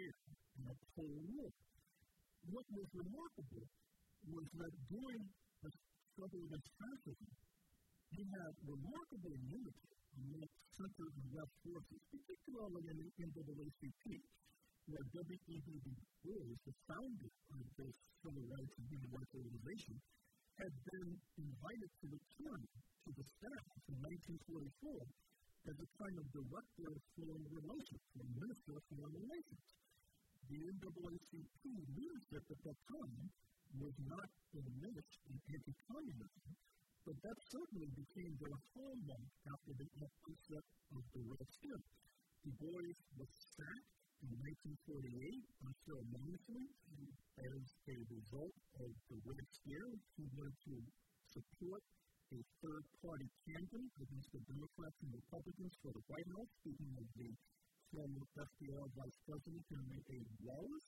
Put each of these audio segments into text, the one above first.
air in a Cold War. What was remarkable was that during the struggle against fascism, you had remarkable unity among center and left forces, particularly in the NAACP, where W.E.B. Du Bois, the founder of this civil rights and human rights organization, had been invited to return to the staff in 1944 as a kind of director of foreign relations, or minister of foreign relations. The NAACP leadership at that time was not enmeshed in anti-communism, but that certainly became their hallmark after the onset of the Red Scare. Du Bois was sacked in 1948 unceremoniously as a result of the Red Scare. He wanted to support a third-party candidate against the Democrats and Republicans for the White House, speaking of the former FDR Vice President Henry A. Wallace.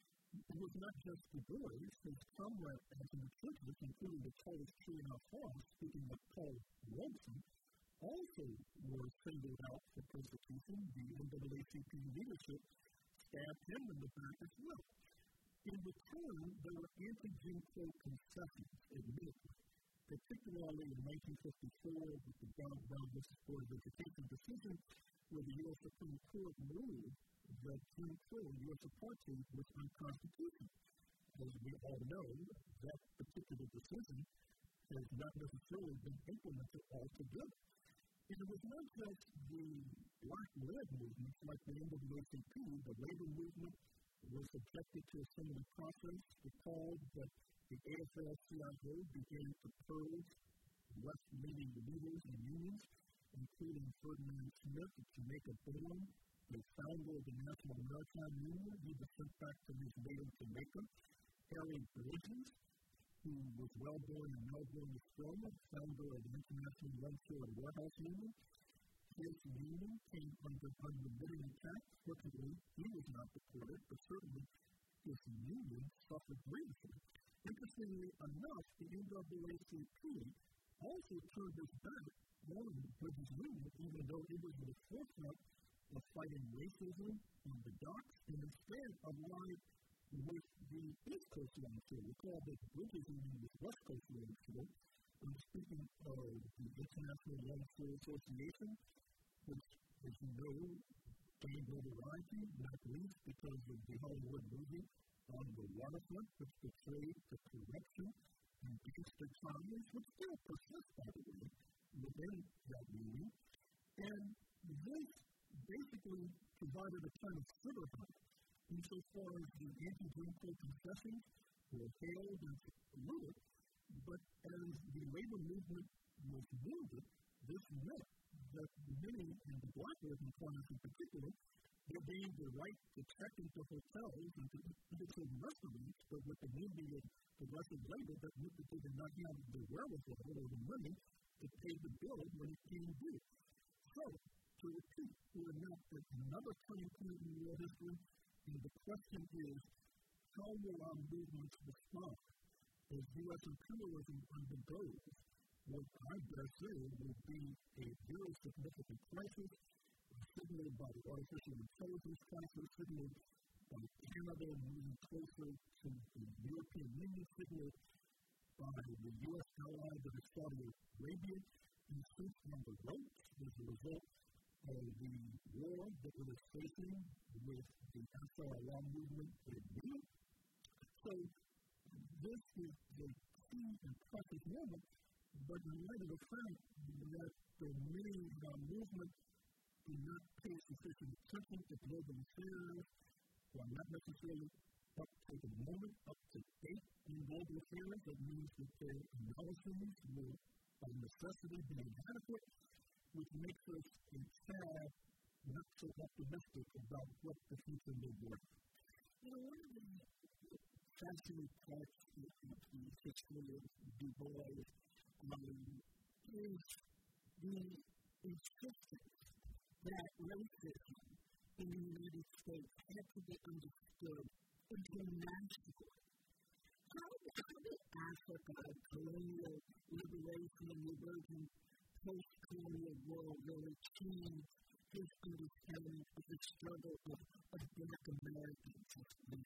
It was not just Du Bois. His comrades in the churches, including the tallest tree in our forest, speaking of Paul Robeson, also were singled out for persecution. The NAACP leadership stabbed him in the back as well. In return, there were anti-Jim Crow concessions, admittedly, particularly in 1954 with the Donald Brown v. Board of Education decision, where the U.S. Supreme Court ruled that Jim Crow, U.S. apartheid, was unconstitutional. As we all know, that particular decision has not necessarily been implemented altogether. And it was not just the black-led movements like the NAACP. The labor movement was subjected to a similar process. Recall that the AFL-CIO began to purge left-leaning leaders and unions, including Ferdinand Smith, Jamaica-born, the founder of the National Maritime Union. He was sent back to his native Jamaica. Harry Bridges, who was well-born in Melbourne, Australia, founder of the International Longshore and Warehouse Union. His union came under unremitting attack. Fortunately, he was not deported, but certainly his union suffered grievously. Interestingly enough, the NAACP also turned its back on Bridges' union, even though it was at the forefront of fighting racism on the docks, and instead allied with the East Coast Longshore. Recall that Bridges' union was West Coast Longshore. I'm speaking of the International Longshore Association, which, as you know, gained notoriety, not least because of the Hollywood movie On the Waterfront, which portrayed the corruption and gangster ties, which still persist, by the way, within that union. And this basically provided a kind of silverlining insofar as the anti-Jim Crow concessions were hailed and saluted, but as the labor movement was wounded, this meant that many in the black working class in particular, they gained the right to check into hotels and to into restaurants, but with the movement of progressive labor that meant that they did not have the wherewithal or the money to pay the bill when it came due. So, to repeat, we're now at another turning point in world history, and the question is, how will our movements respond as U.S. imperialism undergoes what I dare say will be a very significant crisis, signaled by the artificial intelligence crisis, signaled by Canada moving closer to the European Union, signaled by the U.S. ally that is Saudi Arabia, and since on the ropes as a result of the war that it is facing with the Ansar Allah movement in Yemen. So this is the key and precious moment, but in light of the fact that the many in our movement do not pay sufficient attention to global affairs, or not necessarily up to the moment, up to date in global affairs, that means that their analyses will by necessity be inadequate, which makes us a tad not so optimistic about what the future may bring. One of the fascinating parts of the history of Du Bois is the insistence that racism in the United States had to be understood internationally. How did Africa, colonial liberation, and the emerging post-colonial world really change his understanding of the struggle of Black Americans has been.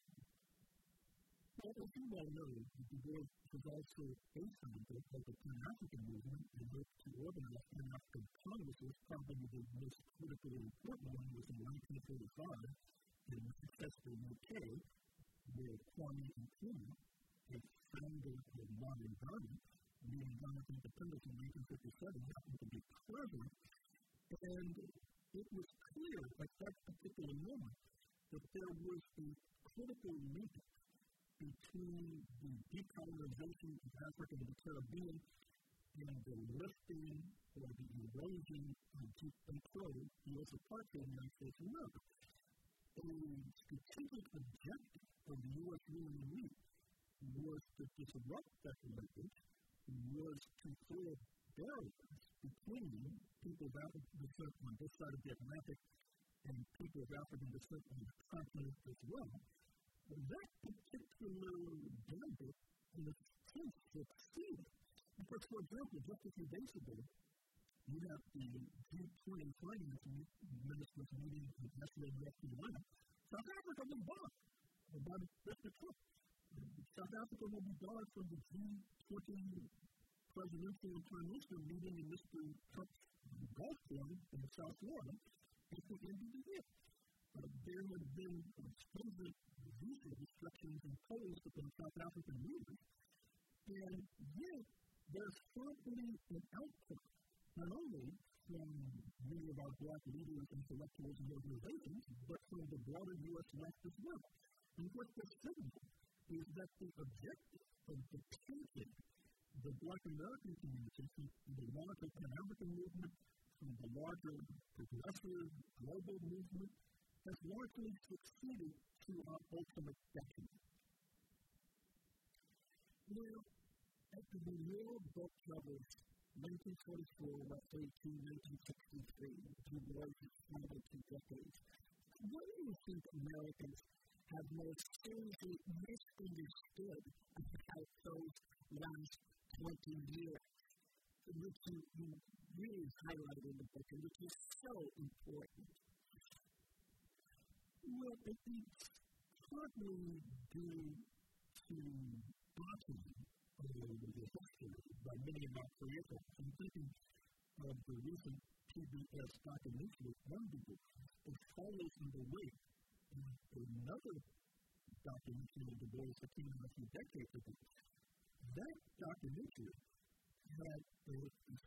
Well, as you well know, Du Bois was also a founder of the Pan-African movement and worked to organize Pan-African Congresses. Probably the most politically important one was in 1945 in successful UK, where Kwame Nkrumah, a founder of modern Ghana, meaning Ghana's independence in 1957, happened to be president. And it was clear at that particular moment that there was a critical linkage between the decolonization of Africa and the Caribbean and the lifting or the erosion of Jim Crow, U.S. apartheid in the United States of America. A strategic objective of the U.S. ruling elite was to disrupt that linkage, was to throw barriers between people of African descent on this side of the Atlantic and people of African descent on the continent as well. That particular gambit in a sense succeeded. Because, for example, just a few days ago, you have the G20 finance ministers meeting yesterday in North Carolina. South Africa was barred by Mr. Trump. South Africa will be barred from the G20 presidential and prime minister meeting in Mr. Trump's golf club in South Florida at the end of the year. There have been stringent visa restrictions imposed upon South African leaders, and yet there's certainly an outcome, not only from many of our Black leaders, intellectuals, and organizations, but from the broader U.S. left as well. And what this signals is that the objective of detaching the Black American community from the larger Pan-African movement, from the larger progressive global movement, has largely succeeded to our ultimate detriment. Now, at the Memorial Book Travels 1944, West 18, 1963, Du Bois' final 2 decades, what do you think Americans have most seriously misunderstood about those last 20 years, which you really highlight in the book, and which is so important? Well, it's partly due to documenting the history by many of our creators. I'm thinking of the recent PBS documentary, Wonderful, which follows in the wake of another documentary of Du Bois that came out a few decades ago. That documentary had a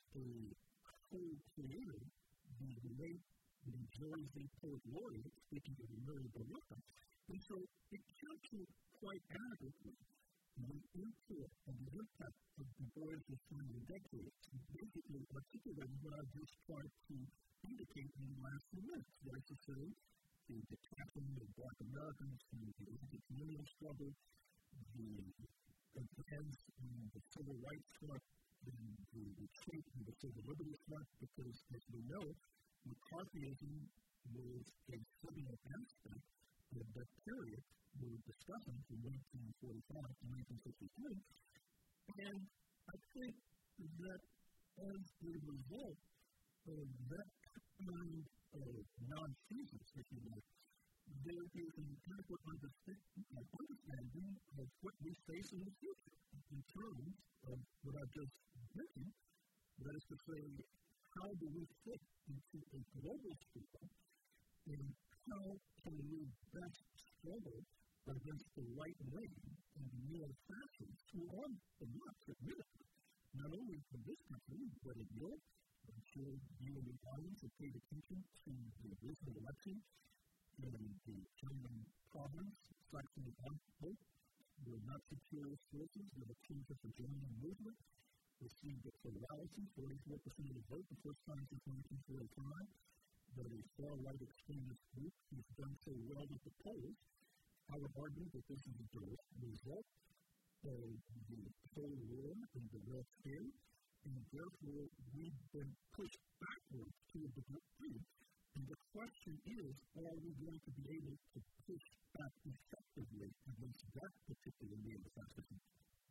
co-creator, the late Jersey poet laureate, speaking of Mary Baraka. And so it captured quite adequately the import and the impact of Du Bois' final decades, basically articulating what I just tried to indicate in the last few minutes, that is to say, the detachment of Black Americans from the anti-colonial struggle, the advance in the civil rights front, and the retreat in the civil liberties front, because, as we know, McCarthyism was a seminal aspect of that period we were discussing from 1945 to 1963. And I think that as a result of that kind of non-feasance, if you like, there is an adequate understanding of what we face in the future in terms of what I just mentioned, that is to say, how do we fit into a global scale, and how can we best struggle against the right wing and the neo-fascists who are the marks, admittedly, not only in this country, but in Europe. I'm sure you and your audience have paid attention to the recent election in the German province, Saxony-Anhalt, where Nazi terrorist forces were the chief of the German movement, received a plurality, 44% of the vote, the first time since 1945, that a far-right extremist group has done so well with the polls. I would argue that this is a direct result of the Cold War and the Red Scare, and therefore we've been pushed backwards to a degree. And the question is, are we going to be able to push back effectively against that particular neo-fascism?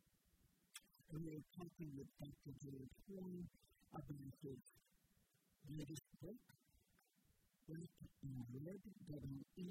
And we're talking with Dr. George Horne about his latest book, back in red W.E.